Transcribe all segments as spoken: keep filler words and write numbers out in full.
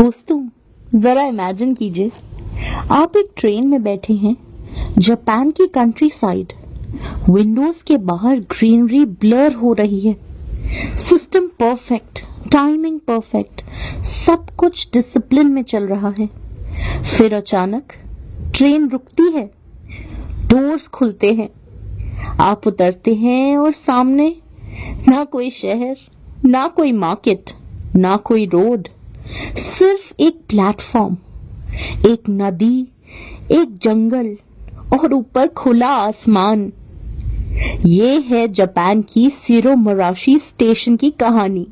दोस्तों, जरा इमेजिन कीजिए, आप एक ट्रेन में बैठे हैं, जापान की कंट्री साइड। विंडोज के बाहर ग्रीनरी ब्लर हो रही है, सिस्टम परफेक्ट, टाइमिंग परफेक्ट, सब कुछ डिसिप्लिन में चल रहा है। फिर अचानक ट्रेन रुकती है, डोर्स खुलते हैं, आप उतरते हैं और सामने ना कोई शहर, ना कोई मार्केट, ना कोई रोड, सिर्फ एक प्लेटफॉर्म, एक नदी, एक जंगल और ऊपर खुला आसमान। ये है जापान की शिरोमोराशी स्टेशन की कहानी।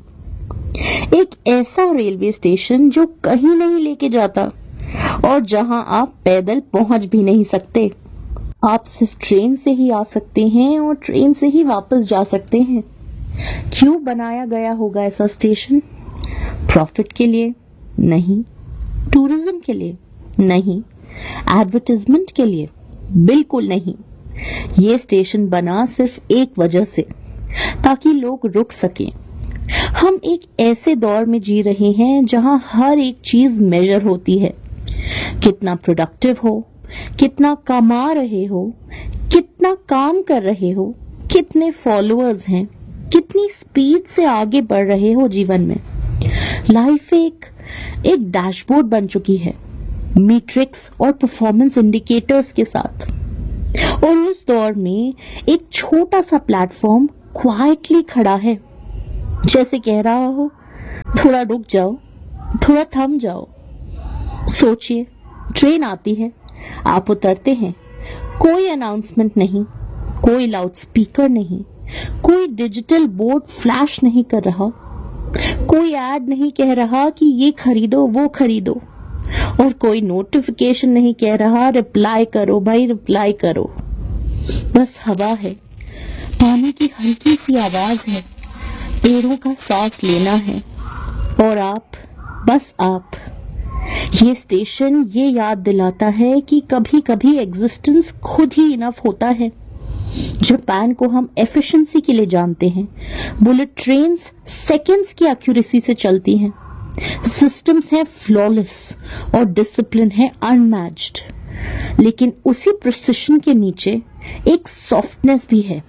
एक ऐसा रेलवे स्टेशन जो कहीं नहीं लेके जाता और जहां आप पैदल पहुंच भी नहीं सकते। आप सिर्फ ट्रेन से ही आ सकते हैं और ट्रेन से ही वापस जा सकते हैं। क्यों बनाया गया होगा ऐसा स्टेशन? प्रॉफिट के लिए? नहीं। टूरिज्म के लिए? नहीं। एडवर्टाइजमेंट के लिए? बिल्कुल नहीं। ये स्टेशन बना सिर्फ एक वजह से, ताकि लोग रुक सकें। हम एक ऐसे दौर में जी रहे हैं जहां हर एक चीज मेजर होती है। कितना प्रोडक्टिव हो, कितना कमा रहे हो, कितना काम कर रहे हो, कितने फॉलोअर्स हैं, कितनी स्पीड से आगे बढ़ रहे हो जीवन में। लाइफ एक एक डैशबोर्ड बन चुकी है, मैट्रिक्स और परफॉर्मेंस इंडिकेटर्स के साथ। और उस दौर में एक छोटा सा प्लेटफॉर्म क्वाइटली खड़ा है, जैसे कह रहा हो, थोड़ा रुक जाओ, थोड़ा थम जाओ। सोचिए, ट्रेन आती है, आप उतरते हैं, कोई अनाउंसमेंट नहीं, कोई लाउड स्पीकर नहीं, कोई डिजिटल बोर्ड फ्लैश नहीं कर रहा, कोई ऐड नहीं कह रहा कि ये खरीदो वो खरीदो, और कोई नोटिफिकेशन नहीं कह रहा रिप्लाई करो भाई रिप्लाई करो। बस हवा है, पानी की हल्की सी आवाज है, पेड़ों का सांस लेना है, और आप, बस आप। ये स्टेशन ये याद दिलाता है कि कभी कभी एग्जिस्टेंस खुद ही इनफ होता है। जापान को हम एफिशिएंसी के लिए जानते हैं। बुलेट ट्रेन्स सेकंड्स की एक्यूरेसी से चलती हैं, सिस्टम्स हैं फ्लॉलेस और डिसिप्लिन है अनमैच्ड। लेकिन उसी प्रिसिशन के नीचे एक सॉफ्टनेस भी है।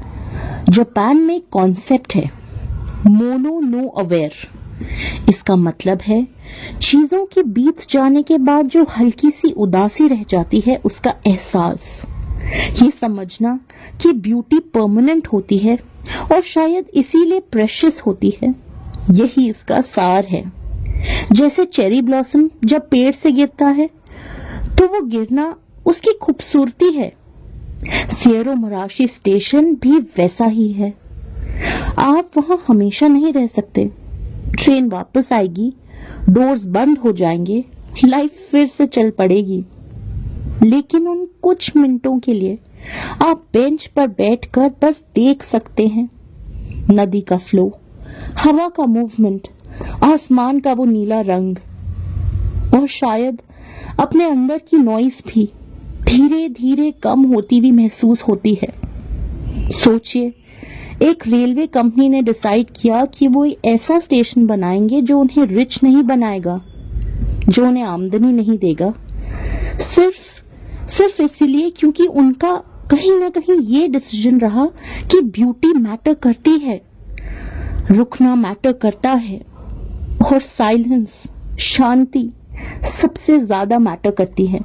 जापान में कॉन्सेप्ट है मोनो नो अवेयर। इसका मतलब है चीजों के बीत जाने के बाद जो हल्की सी उदासी रह जाती है, उसका एहसास। ये समझना कि ब्यूटी परमानेंट होती है और शायद इसीलिए प्रेशियस होती है, यही इसका सार है। जैसे चेरी ब्लॉसम जब पेड़ से गिरता है तो वो गिरना उसकी खूबसूरती है। शिरोमोराशी स्टेशन भी वैसा ही है। आप वहां हमेशा नहीं रह सकते। ट्रेन वापस आएगी, डोर्स बंद हो जाएंगे, लाइफ फिर से चल पड़ेगी। लेकिन उन कुछ मिनटों के लिए आप बेंच पर बैठकर बस देख सकते हैं नदी का फ्लो, हवा का मूवमेंट, आसमान का वो नीला रंग, और शायद अपने अंदर की नॉइस भी धीरे धीरे कम होती भी महसूस होती है। सोचिए, एक रेलवे कंपनी ने डिसाइड किया कि वो ऐसा स्टेशन बनाएंगे जो उन्हें रिच नहीं बनाएगा, जो उन्हें आमदनी नहीं देगा, सिर्फ सिर्फ इसलिए क्योंकि उनका कहीं ना कहीं ये डिसीजन रहा कि ब्यूटी मैटर करती है, रुकना मैटर करता है, और साइलेंस, शांति सबसे ज्यादा मैटर करती है।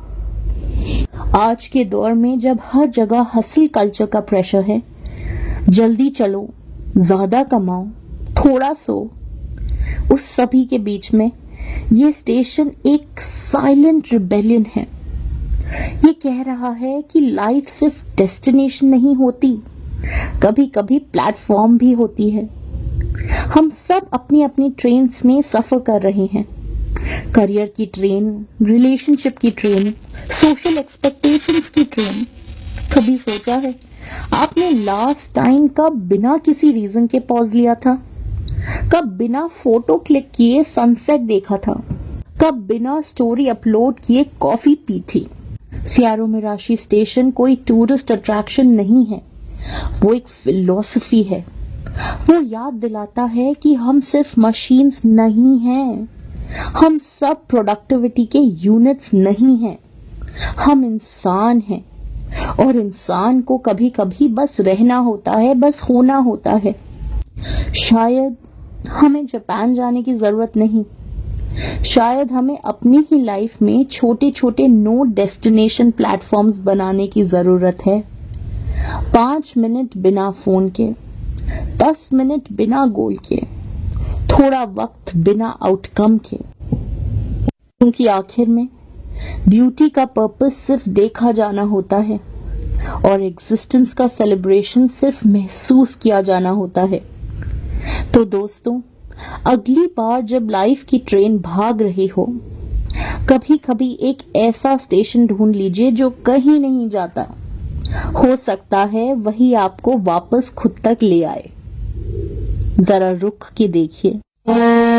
आज के दौर में जब हर जगह हसल कल्चर का प्रेशर है, जल्दी चलो, ज्यादा कमाओ, थोड़ा सो, उस सभी के बीच में ये स्टेशन एक साइलेंट रिबेलियन है। ये कह रहा है कि लाइफ सिर्फ डेस्टिनेशन नहीं होती, कभी कभी प्लेटफॉर्म भी होती है। हम सब अपनी अपनी ट्रेन्स में सफर कर रहे हैं। करियर की ट्रेन, रिलेशनशिप की ट्रेन, सोशल एक्सपेक्टेशंस की ट्रेन। कभी सोचा है आपने लास्ट टाइम कब बिना किसी रीजन के पॉज लिया था? कब बिना फोटो क्लिक किए सनसेट देखा था? कब बिना स्टोरी अपलोड किए कॉफी पी थी? शिरोमोराशी स्टेशन कोई टूरिस्ट अट्रैक्शन नहीं है, वो एक फिलॉसफी है। वो याद दिलाता है कि हम सिर्फ मशीन्स नहीं हैं, हम सब प्रोडक्टिविटी के यूनिट्स नहीं हैं, हम इंसान हैं और इंसान को कभी कभी बस रहना होता है, बस होना होता है। शायद हमें जापान जाने की जरूरत नहीं, शायद हमें अपनी ही लाइफ में छोटे छोटे नो डेस्टिनेशन प्लेटफॉर्म्स बनाने की जरूरत है। पांच मिनट बिना फोन के, दस मिनट बिना गोल के, थोड़ा वक्त बिना आउटकम के, क्योंकि आखिर में ब्यूटी का पर्पस सिर्फ देखा जाना होता है और एग्जिस्टेंस का सेलिब्रेशन सिर्फ महसूस किया जाना होता है। तो दोस्तों, अगली बार जब लाइफ की ट्रेन भाग रही हो, कभी कभी एक ऐसा स्टेशन ढूंढ लीजिए जो कहीं नहीं जाता। हो सकता है वही आपको वापस खुद तक ले आए। जरा रुक के देखिए।